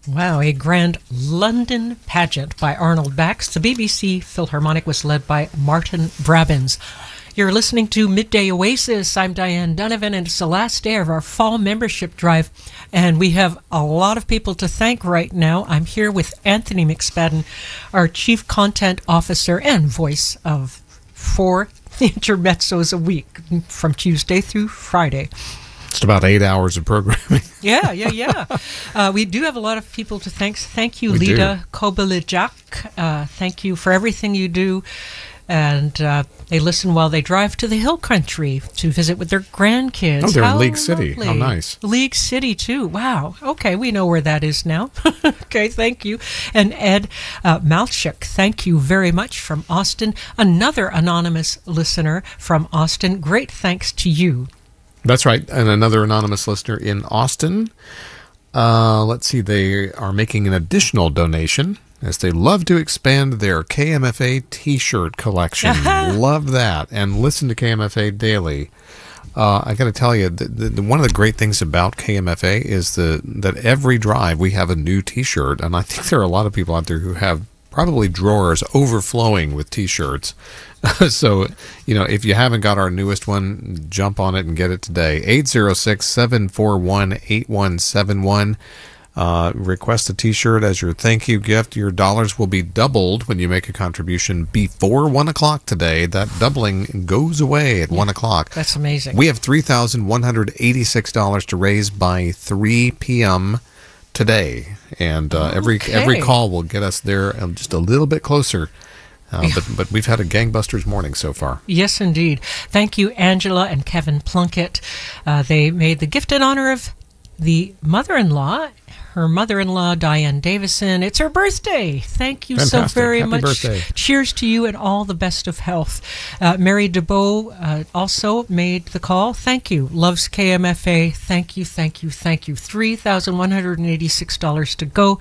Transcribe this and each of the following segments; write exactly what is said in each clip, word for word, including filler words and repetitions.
Wow, a grand London pageant by Arnold Bax. The B B C Philharmonic was led by Martin Brabbins. You're listening to Midday Oasis. I'm Diane Donovan, and it's the last day of our fall membership drive, and we have a lot of people to thank right now. I'm here with Anthony McSpadden, our Chief Content Officer and voice of four intermezzos a week from Tuesday through Friday. Just about eight hours of programming. yeah, yeah, yeah. Uh, we do have a lot of people to thank. Thank you, We Lita Kobelijak. Uh, thank you for everything you do. And uh, they listen while they drive to the hill country to visit with their grandkids. Oh, they're How in League City. lovely. How nice. League City, too. Wow. Okay, we know where that is now. Okay, thank you. And Ed uh, Malchuk, thank you very much from Austin. Another anonymous listener from Austin. Great thanks to you. That's right. And another anonymous listener in Austin. Uh, let's see. They are making an additional donation as they love to expand their K M F A t-shirt collection. Love that. And listen to K M F A daily. Uh, I got to tell you, the, the, one of the great things about K M F A is the, that every drive we have a new t-shirt. And I think there are a lot of people out there who have probably drawers overflowing with t-shirts. So, you know, if you haven't got our newest one, jump on it and get it today. eight oh six, seven four one, eight one seven one. Uh, request a t-shirt as your thank you gift. Your dollars will be doubled when you make a contribution before one o'clock today. That doubling goes away at yeah, one o'clock. That's amazing. We have three thousand one hundred eighty-six dollars to raise by three p.m. today. And uh, every okay. every call will get us there just a little bit closer. Uh, but, but we've had a gangbusters morning so far. Yes, indeed. Thank you, Angela and Kevin Plunkett. Uh, they made the gift in honor of the mother-in-law, her mother-in-law, Diane Davison. It's her birthday. Thank you Fantastic. so very Happy much. Birthday. Cheers to you and all the best of health. Uh, Mary DeBow uh, also made the call. Thank you. Loves K M F A. Thank you, thank you, thank you. three thousand one hundred eighty-six dollars to go.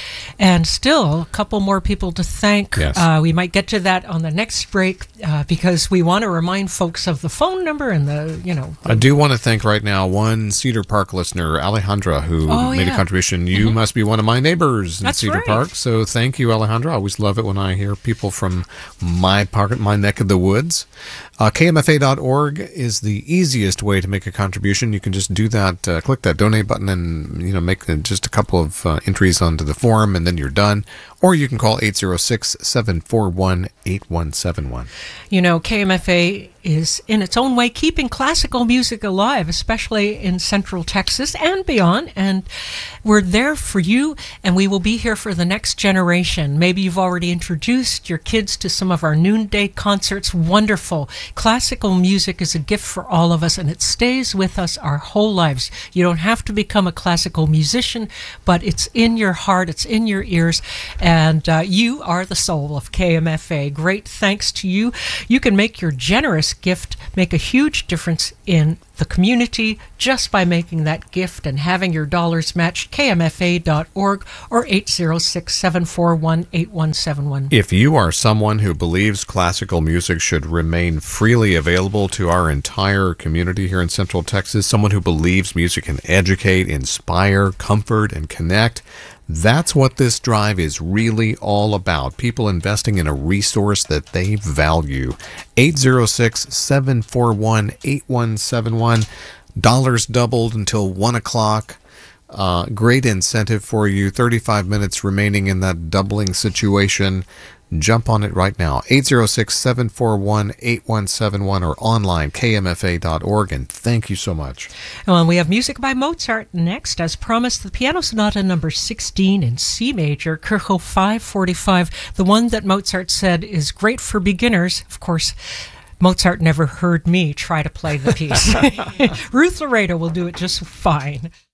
And still a couple more people to thank. Yes. Uh, we might get to that on the next break uh, because we want to remind folks of the phone number and the, you know. I do want to thank right now one Cedar Park listener, Alejandra, who Oh, made yeah. a contribution. You Mm-hmm. must be one of my neighbors in That's Cedar right. Park. So thank you, Alejandra. I always love it when I hear people from my pocket, my neck of the woods. Uh, K M F A dot org is the easiest way to make a contribution. You can just do that, uh, click that donate button and, you know, make uh, just a couple of uh, entries onto the form and then you're done. Or you can call eight oh six, seven four one, eight one seven one. You know, K M F A is in its own way keeping classical music alive, especially in Central Texas and beyond. And we're there for you, and we will be here for the next generation. Maybe you've already introduced your kids to some of our noonday concerts. Wonderful. Classical music is a gift for all of us, and it stays with us our whole lives. You don't have to become a classical musician, but it's in your heart, it's in your ears, and uh, you are the soul of K M F A. Great thanks to you. You can make your generous gift make a huge difference in the community just by making that gift and having your dollars matched. K M F A dot org or eight oh six, seven four one, eight one seven one. If you are someone who believes classical music should remain freely available to our entire community here in Central Texas, someone who believes music can educate, inspire, comfort, and connect, that's what this drive is really all about. People investing in a resource that they value. eight oh six, seven four one, eight one seven one. Dollars doubled until one o'clock. Uh, great incentive for you. thirty-five minutes remaining in that doubling situation. Jump on it right now. eight oh six, seven four one, eight one seven one or online, K M F A dot org. And thank you so much. Well, we have music by Mozart next. As promised, the Piano Sonata number sixteen in C major, Kirchhoff five forty-five, the one that Mozart said is great for beginners. Of course, Mozart never heard me try to play the piece. Ruth Laredo will do it just fine.